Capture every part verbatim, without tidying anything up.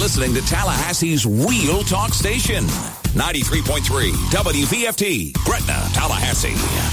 listening to Tallahassee's Real Talk Station. ninety-three point three W V F T, Gretna, Tallahassee.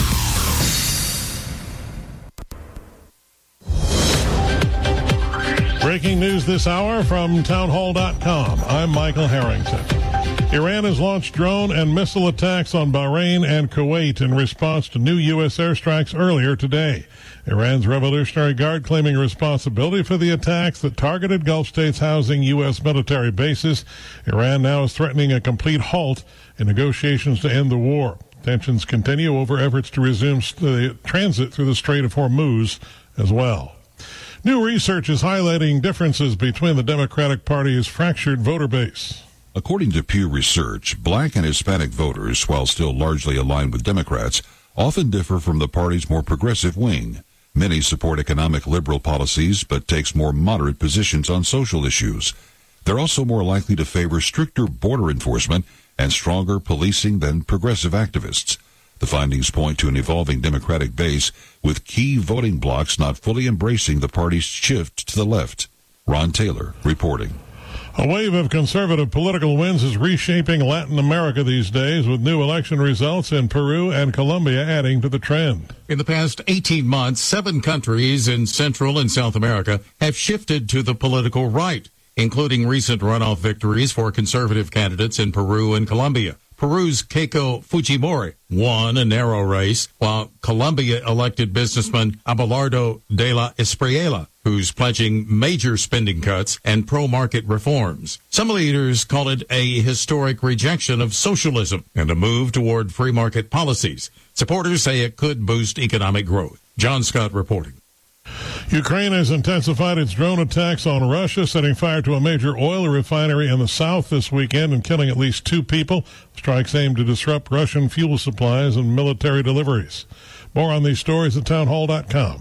Breaking news this hour from townhall dot com. I'm Michael Harrington. Iran has launched drone and missile attacks on Bahrain and Kuwait in response to new U S airstrikes earlier today. Iran's Revolutionary Guard claiming responsibility for the attacks that targeted Gulf states housing U S military bases. Iran now is threatening a complete halt in negotiations to end the war. Tensions continue over efforts to resume st- transit through the Strait of Hormuz as well. New research is highlighting differences between the Democratic Party's fractured voter base. According to Pew Research, black and Hispanic voters, while still largely aligned with Democrats, often differ from the party's more progressive wing. Many support economic liberal policies, but takes more moderate positions on social issues. They're also more likely to favor stricter border enforcement and stronger policing than progressive activists. The findings point to an evolving Democratic base, with key voting blocs not fully embracing the party's shift to the left. Ron Taylor reporting. A wave of conservative political wins is reshaping Latin America these days, with new election results in Peru and Colombia adding to the trend. In the past eighteen months, seven countries in Central and South America have shifted to the political right, including recent runoff victories for conservative candidates in Peru and Colombia. Peru's Keiko Fujimori won a narrow race, while Colombia elected businessman Abelardo de la Espriella, who's pledging major spending cuts and pro-market reforms. Some leaders call it a historic rejection of socialism and a move toward free market policies. Supporters say it could boost economic growth. John Scott reporting. Ukraine has intensified its drone attacks on Russia, setting fire to a major oil refinery in the south this weekend and killing at least two people. Strikes aim to disrupt Russian fuel supplies and military deliveries. More on these stories at townhall dot com.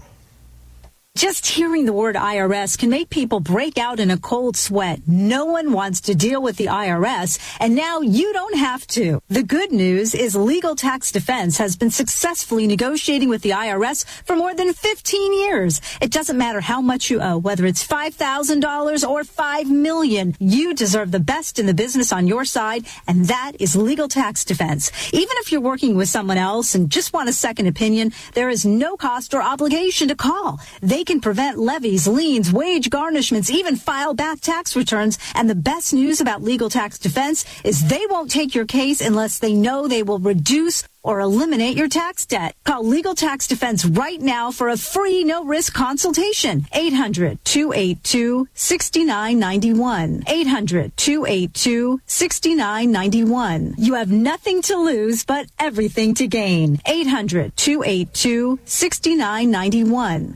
Just hearing the word I R S can make people break out in a cold sweat. No one wants to deal with the I R S, and now you don't have to. The good news is Legal Tax Defense has been successfully negotiating with the I R S for more than fifteen years. It doesn't matter how much you owe, whether it's five thousand dollars or five million dollars. You deserve the best in the business on your side, and that is Legal Tax Defense. Even if you're working with someone else and just want a second opinion, there is no cost or obligation to call. They can prevent levies, liens, wage garnishments, even file back tax returns. And the best news about Legal Tax Defense is they won't take your case unless they know they will reduce or eliminate your tax debt. Call Legal Tax Defense right now for a free, no-risk consultation. eight hundred, two eight two, six nine nine one. eight hundred, two eight two, six nine nine one. You have nothing to lose but everything to gain. eight hundred, two eight two, six nine nine one.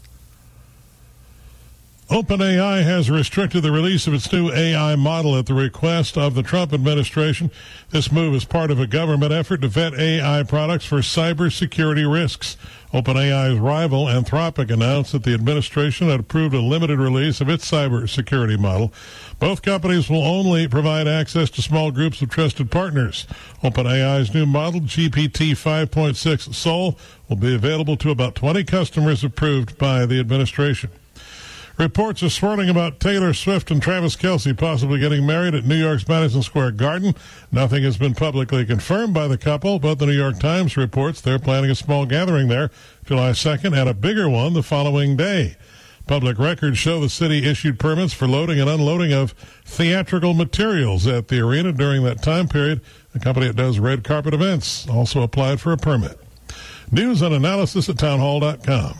OpenAI has restricted the release of its new A I model at the request of the Trump administration. This move is part of a government effort to vet A I products for cybersecurity risks. OpenAI's rival, Anthropic, announced that the administration had approved a limited release of its cybersecurity model. Both companies will only provide access to small groups of trusted partners. OpenAI's new model, G P T five point six Sol, will be available to about twenty customers approved by the administration. Reports are swirling about Taylor Swift and Travis Kelce possibly getting married at New York's Madison Square Garden. Nothing has been publicly confirmed by the couple, but the New York Times reports they're planning a small gathering there July second and a bigger one the following day. Public records show the city issued permits for loading and unloading of theatrical materials at the arena during that time period. The company that does red carpet events also applied for a permit. News and analysis at townhall dot com.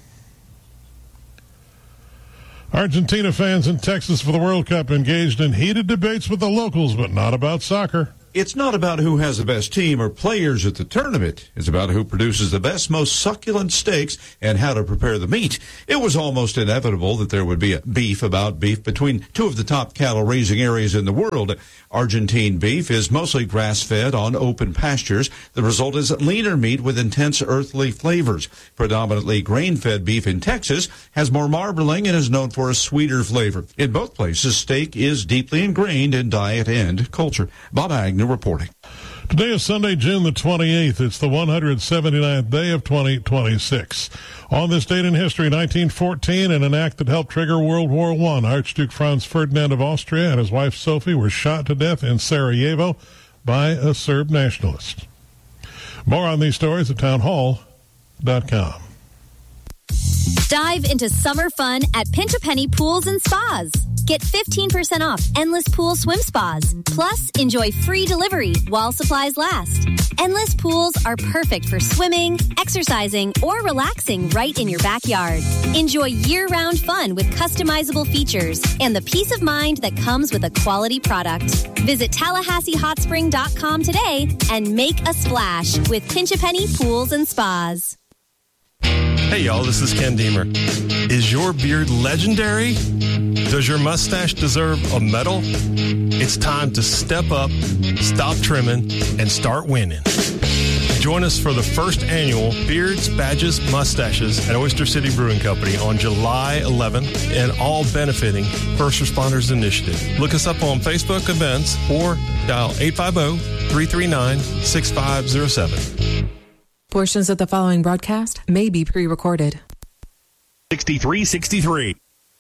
Argentina fans in Texas for the World Cup engaged in heated debates with the locals, but not about soccer. It's not about who has the best team or players at the tournament. It's about who produces the best, most succulent steaks and how to prepare the meat. It was almost inevitable that there would be a beef about beef between two of the top cattle-raising areas in the world. Argentine beef is mostly grass-fed on open pastures. The result is leaner meat with intense earthly flavors. Predominantly grain-fed beef in Texas has more marbling and is known for a sweeter flavor. In both places, steak is deeply ingrained in diet and culture. Bob Agnew reporting. Today is Sunday, June the twenty-eighth. It's the one hundred seventy-ninth day of twenty twenty-six. On this date in history, nineteen fourteen, in an act that helped trigger World War One, Archduke Franz Ferdinand of Austria and his wife Sophie were shot to death in Sarajevo by a Serb nationalist. More on these stories at town hall dot com. Dive into summer fun at Pinch A Penny Pools and Spas. Get fifteen percent off endless pool swim spas. Plus, enjoy free delivery while supplies last. Endless pools are perfect for swimming, exercising, or relaxing right in your backyard. Enjoy year-round fun with customizable features and the peace of mind that comes with a quality product. Visit Tallahassee Hot Spring dot com today and make a splash with Pinch A Penny Pools and Spas. Hey y'all, this is Ken Deemer. Is your beard legendary? Does your mustache deserve a medal? It's time to step up, stop trimming, and start winning. Join us for the first annual Beards, Badges, Mustaches at Oyster City Brewing Company on July eleventh, and all benefiting First Responders Initiative. Look us up on Facebook events or dial eight five zero, three three nine, six five zero seven. Portions of the following broadcast may be pre-recorded. sixty-three sixty-three.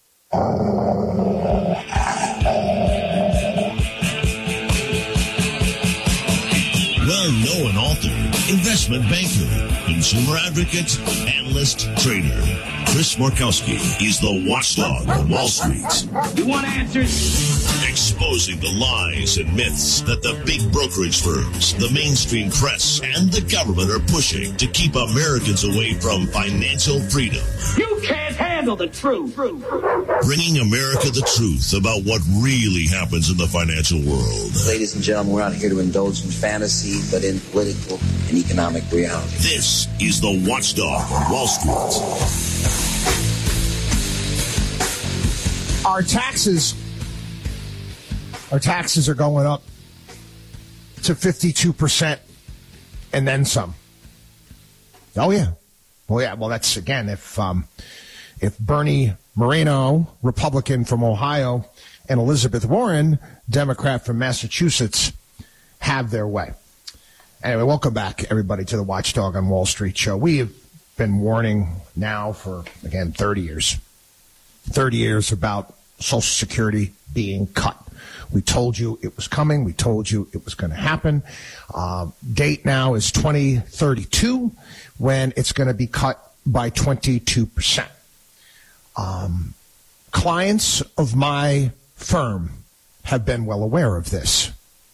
Well-known author, investment banker, consumer advocate, analyst, trader. Chris Markowski is the watchdog on Wall Street. You want answers? Exposing the lies and myths that the big brokerage firms, the mainstream press, and the government are pushing to keep Americans away from financial freedom. You can't handle the truth. Bringing America the truth about what really happens in the financial world. Ladies and gentlemen, we're not here to indulge in fantasy, but in political and economic reality. This is the Watchdog on Wall Street. Our taxes, our taxes are going up to fifty-two percent and then some. Oh, yeah. Well, yeah. Well, that's, again, if um, if Bernie Moreno, Republican from Ohio, and Elizabeth Warren, Democrat from Massachusetts, have their way. Anyway, welcome back, everybody, to the Watchdog on Wall Street show. We have been warning now for, again, thirty years. thirty years about Social Security being cut. We told you it was coming. We told you it was going to happen. Uh, date now is twenty thirty-two, when it's going to be cut by twenty-two percent. Um, clients of my firm have been well aware of this.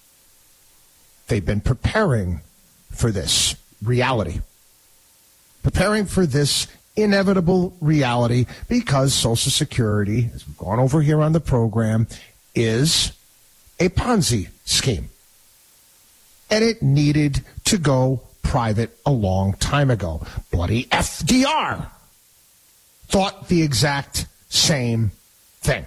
They've been preparing for this reality, preparing for this inevitable reality, because Social Security, as we've gone over here on the program, is a Ponzi scheme. And it needed to go private a long time ago. Bloody F D R thought the exact same thing.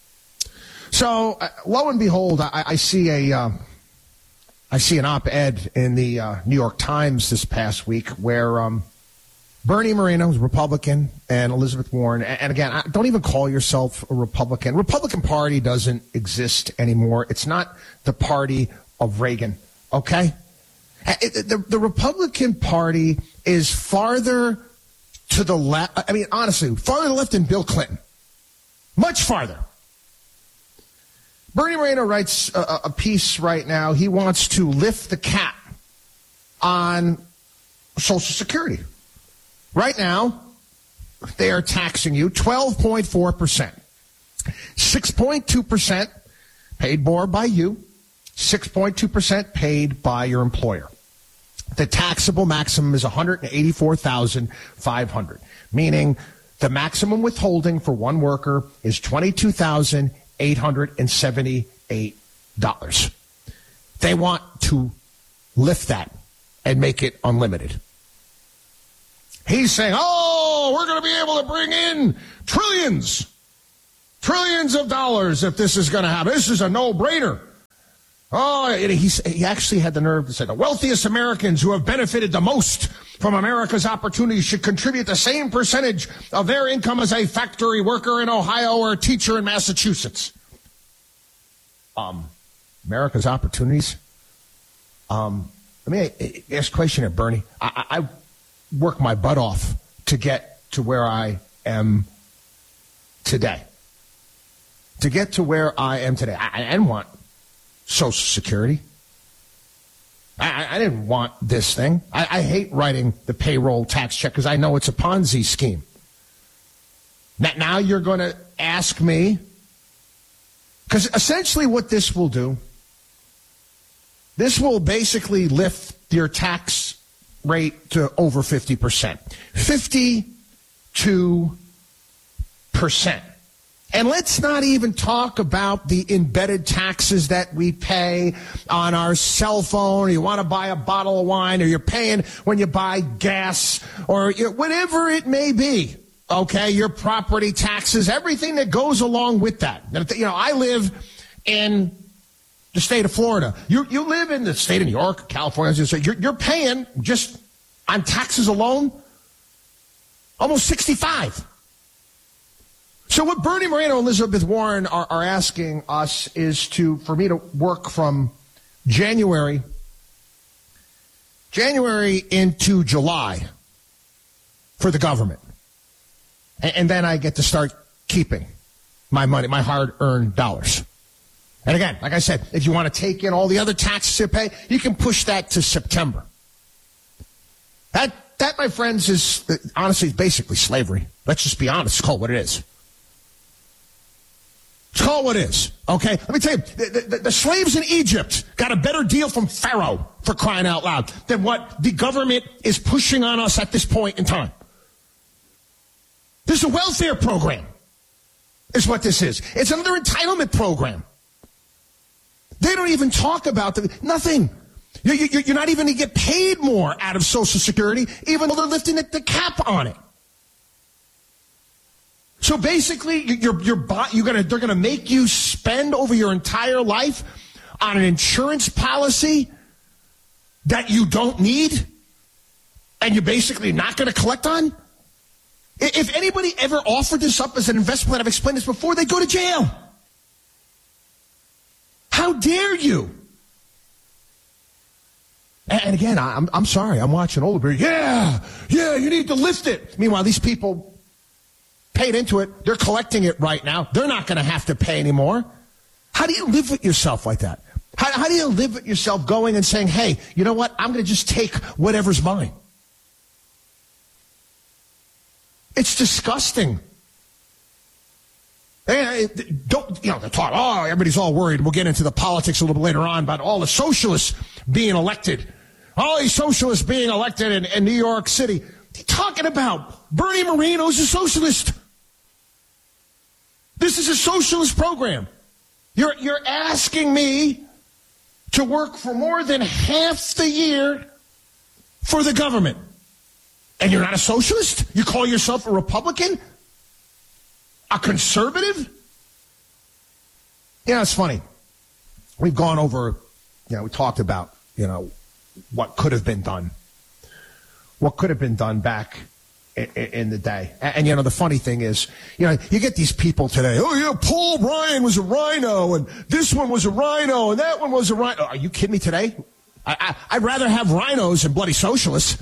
So, uh, lo and behold, I, I see a, uh, I see an op-ed in the uh, New York Times this past week where um, Bernie Moreno, who's a Republican, and Elizabeth Warren, and again, don't even call yourself a Republican. Republican Party doesn't exist anymore. It's not the party of Reagan, okay? It, the, the Republican Party is farther to the left, I mean, honestly, farther to the left than Bill Clinton. Much farther. Bernie Moreno writes a, a piece right now. He wants to lift the cap on Social Security. Right now, they are taxing you twelve point four percent. six point two percent paid more by you, six point two percent paid by your employer. The taxable maximum is one hundred eighty-four thousand five hundred dollars, meaning the maximum withholding for one worker is twenty-two thousand eight hundred seventy-eight dollars. They want to lift that and make it unlimited. He's saying, oh, we're going to be able to bring in trillions, trillions of dollars if this is going to happen. This is a no-brainer. Oh, and he's, he actually had the nerve to say the wealthiest Americans who have benefited the most from America's opportunities should contribute the same percentage of their income as a factory worker in Ohio or a teacher in Massachusetts. Um, America's opportunities? Um, let me ask a question here, Bernie. I, I work my butt off to get to where I am today. To get to where I am today. I, I didn't want Social Security. I, I didn't want this thing. I, I hate writing the payroll tax check because I know it's a Ponzi scheme. Now, now you're going to ask me, because essentially what this will do, this will basically lift your tax rate to over fifty percent. fifty-two percent. And let's not even talk about the embedded taxes that we pay on our cell phone, or you want to buy a bottle of wine, or you're paying when you buy gas, or you know, whatever it may be. Okay, your property taxes, everything that goes along with that. You know, I live in the state of Florida. You you live in the state of New York, California. You're, you're paying just on taxes alone almost sixty-five. So what Bernie Moreno and Elizabeth Warren are, are asking us is to for me to work from January January into July for the government. And, and then I get to start keeping my money, my hard-earned dollars. And again, like I said, if you want to take in all the other taxes you pay, you can push that to September. That, that, my friends, is honestly basically slavery. Let's just be honest. It's called what it is. It's called what it is, okay? Let me tell you, the, the, the slaves in Egypt got a better deal from Pharaoh, for crying out loud, than what the government is pushing on us at this point in time. This is a welfare program, is what this is. It's another entitlement program. They don't even talk about the, nothing. You, you, you're not even going to get paid more out of Social Security, even though they're lifting the, the cap on it. So basically, you're, you're, you're gonna, they're going to make you spend over your entire life on an insurance policy that you don't need, and you're basically not going to collect on? If anybody ever offered this up as an investment plan, I've explained this before, they go to jail. How dare you? And again, I'm, I'm sorry, I'm watching Oldenburg. Yeah, yeah, you need to lift it. Meanwhile, these people paid into it. They're collecting it right now. They're not going to have to pay anymore. How do you live with yourself like that? How, how do you live with yourself going and saying, hey, you know what? I'm going to just take whatever's mine. It's disgusting. And don't, you know, they're talking, oh, everybody's all worried. We'll get into the politics a little bit later on about all the socialists being elected. All these socialists being elected in, in New York City. What are you talking about? Bernie Moreno's a socialist. This is a socialist program. You're, you're asking me to work for more than half the year for the government. And you're not a socialist? You call yourself a Republican? A conservative? You know, it's funny. We've gone over, you know, we talked about, you know, what could have been done. What could have been done back in, in the day. And, and, you know, the funny thing is, you know, you get these people today, oh, yeah, Paul Ryan was a rhino, and this one was a rhino, and that one was a rhino. Are you kidding me today? I, I, I'd rather have rhinos than bloody socialists.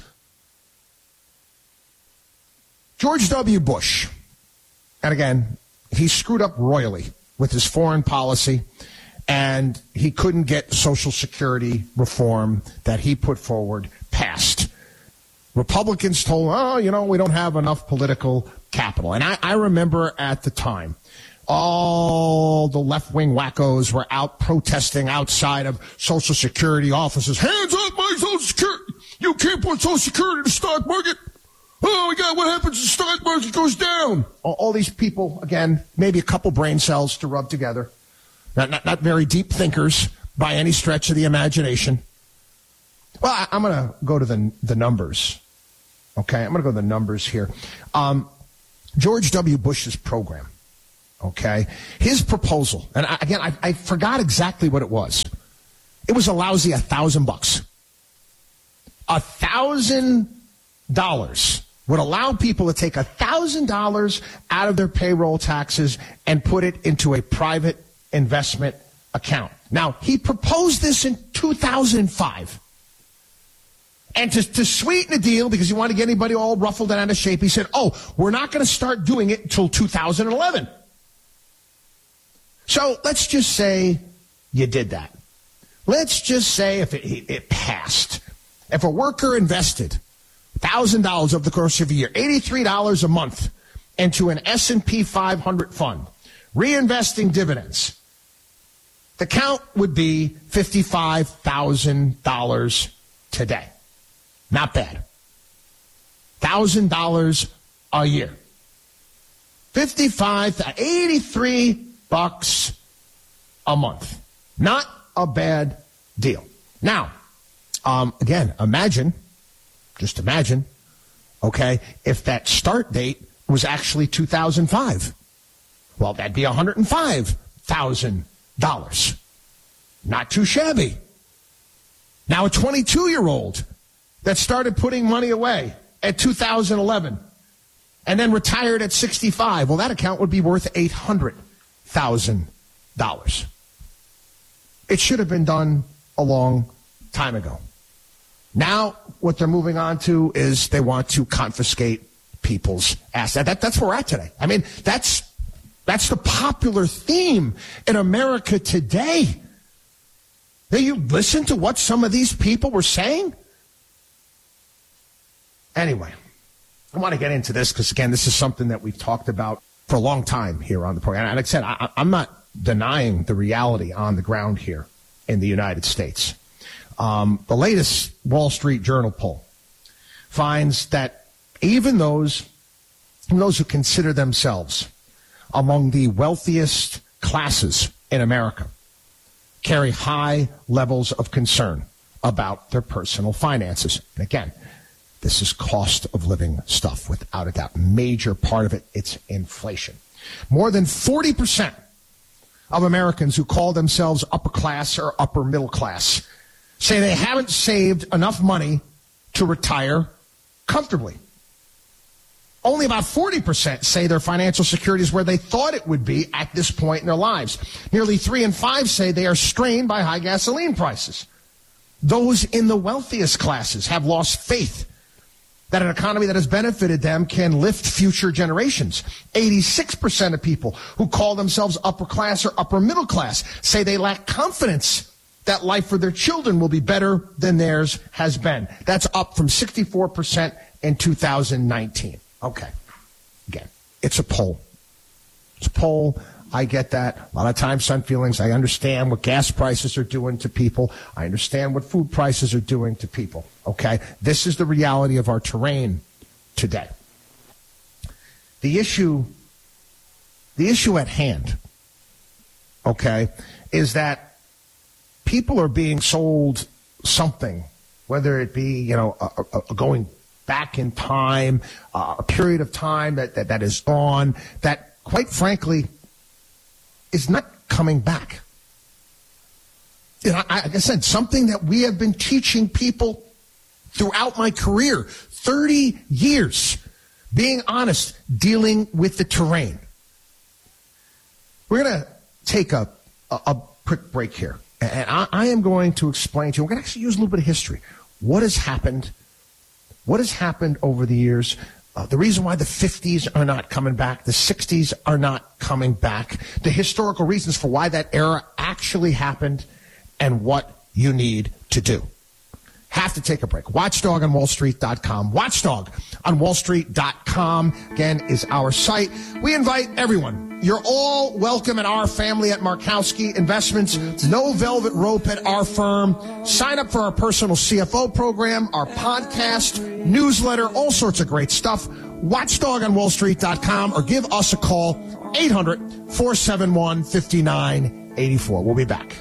George W. Bush, and again, he screwed up royally with his foreign policy, and he couldn't get Social Security reform that he put forward passed. Republicans told him, oh, you know, we don't have enough political capital. And I, I remember at the time, all the left-wing wackos were out protesting outside of Social Security offices. Hands off my Social Security! You can't put Social Security in the stock market! Oh, my God, what happens if the stock market goes down? All, all these people, again, maybe a couple brain cells to rub together. Not, not, not very deep thinkers by any stretch of the imagination. Well, I, I'm going to go to the, the numbers. Okay, I'm going to go to the numbers here. Um, George W. Bush's program, okay, his proposal, and I, again, I, I forgot exactly what it was. It was a lousy a thousand bucks. A thousand dollars would allow people to take one thousand dollars out of their payroll taxes and put it into a private investment account. Now, he proposed this in two thousand five. And to, to sweeten the deal, because he wanted to get anybody all ruffled and out of shape, he said, oh, we're not going to start doing it until two thousand eleven. So let's just say you did that. Let's just say if it, it passed. If a worker invested one thousand dollars over the course of a year, eighty-three dollars a month, into an S and P five hundred fund, reinvesting dividends, the count would be fifty-five thousand dollars today. Not bad. one thousand dollars a year. fifty-five, eighty-three bucks a month. Not a bad deal. Now, um, again, imagine, just imagine, okay, if that start date was actually two thousand five. Well, that'd be one hundred five thousand dollars. Not too shabby. Now, a twenty-two-year-old that started putting money away at two thousand eleven and then retired at sixty-five, well, that account would be worth eight hundred thousand dollars. It should have been done a long time ago. Now, what they're moving on to is they want to confiscate people's assets. That, that's where we're at today. I mean, that's that's the popular theme in America today. Now, you listen to what some of these people were saying? Anyway, I want to get into this because, again, this is something that we've talked about for a long time here on the program. And like I said, I, I'm not denying the reality on the ground here in the United States. Um, the latest Wall Street Journal poll finds that even those, those who consider themselves among the wealthiest classes in America carry high levels of concern about their personal finances. And again, this is cost of living stuff, without a doubt. Major part of it, it's inflation. More than forty percent of Americans who call themselves upper class or upper middle class say they haven't saved enough money to retire comfortably. Only about forty percent say their financial security is where they thought it would be at this point in their lives. Nearly three in five say they are strained by high gasoline prices. Those in the wealthiest classes have lost faith that an economy that has benefited them can lift future generations. eighty-six percent of people who call themselves upper class or upper middle class say they lack confidence that life for their children will be better than theirs has been. That's up from sixty-four percent in two thousand nineteen. Okay. Again, it's a poll. It's a poll. I get that. A lot of times, some feelings. I understand what gas prices are doing to people. I understand what food prices are doing to people. Okay? This is the reality of our terrain today. The issue, the issue at hand, okay, is that people are being sold something, whether it be, you know, a, a, a going back in time, uh, a period of time that, that, that is gone, that, quite frankly, is not coming back. You know, I, like I said, something that we have been teaching people throughout my career, thirty years, being honest, dealing with the terrain. We're going to take a, a, a quick break here, and I, I am going to explain to you, we're going to actually use a little bit of history. What has happened? What has happened over the years? Uh, the reason why the fifties are not coming back, the sixties are not coming back, the historical reasons for why that era actually happened, and what you need to do. Have to take a break. Watchdog on wall street dot com. Watchdog on wall street dot com, again, is our site. We invite everyone. You're all welcome in our family at Markowski Investments. No velvet rope at our firm. Sign up for our personal C F O program, our podcast, newsletter, all sorts of great stuff. Watchdog on wall street dot com, or give us a call, eight hundred, four seven one, five nine eight four. We'll be back.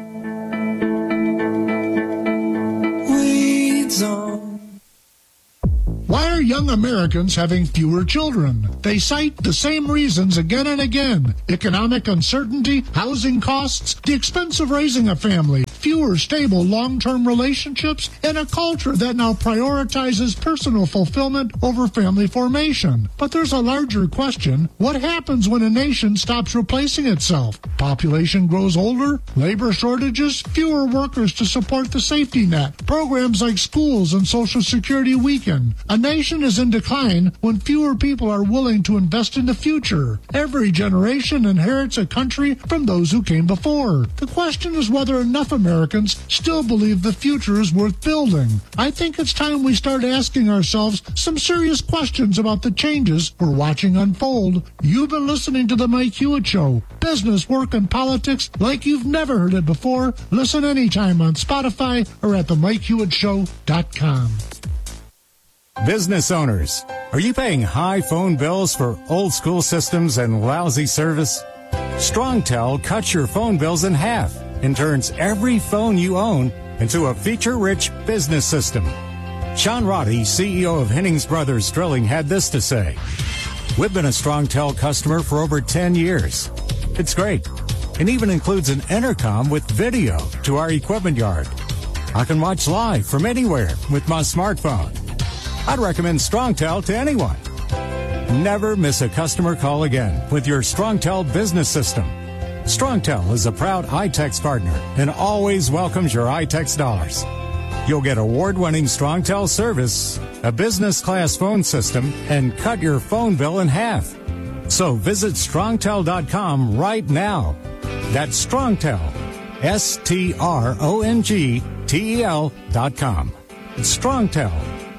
Why are young Americans having fewer children? They cite the same reasons again and again. Economic uncertainty, housing costs, the expense of raising a family. fewer stable long-term relationships, and a culture that now prioritizes personal fulfillment over family formation. But there's a larger question. What happens when a nation stops replacing itself? Population grows older, labor shortages, fewer workers to support the safety net, programs like schools and Social Security weaken. A nation is in decline when fewer people are willing to invest in the future. Every generation inherits a country from those who came before. The question is whether enough Americans still believe the future is worth building. I think it's time we start asking ourselves some serious questions about the changes we're watching unfold. You've been listening to The Mike Hewitt Show. Business, work, and politics like you've never heard it before. Listen anytime on Spotify or at the mike hewitt show dot com. Business owners, are you paying high phone bills for old school systems and lousy service? StrongTel cuts your phone bills in half and turns every phone you own into a feature-rich business system. Sean Roddy, C E O of Hennings Brothers Drilling, had this to say. We've been a StrongTel customer for over ten years. It's great, and even includes an intercom with video to our equipment yard. I can watch live from anywhere with my smartphone. I'd recommend StrongTel to anyone. Never miss a customer call again with your StrongTel business system. StrongTel is a proud iTex partner and always welcomes your iTex dollars. You'll get award-winning StrongTel service, a business-class phone system, and cut your phone bill in half. So visit strongtel dot com right now. That's StrongTel, S T R O N G T E L dot com. StrongTel.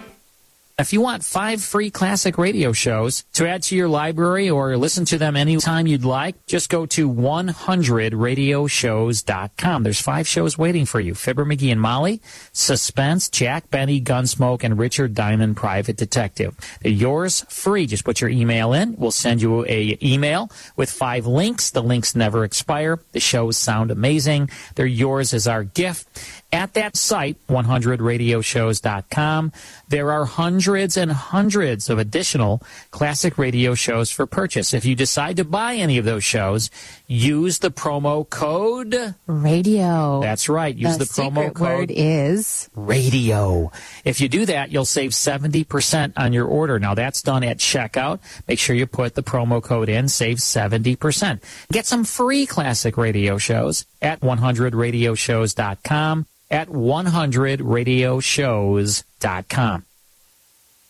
If you want five free classic radio shows to add to your library or listen to them anytime you'd like, just go to one hundred radio shows dot com. There's five shows waiting for you. Fibber, McGee, and Molly, Suspense, Jack Benny, Gunsmoke, and Richard Diamond, Private Detective. They're yours free. Just put your email in. We'll send you a email with five links. The links never expire. The shows sound amazing. They're yours as our gift. At that site, one hundred radio shows dot com, there are hundreds and hundreds of additional classic radio shows for purchase. If you decide to buy any of those shows, use the promo code radio. That's right. Use the, the promo secret code word is radio. If you do that, you'll save seventy percent on your order. Now, that's done at checkout. Make sure you put the promo code in, save seventy percent. Get some free classic radio shows at one hundred radio shows dot com. At one hundred radio shows dot com.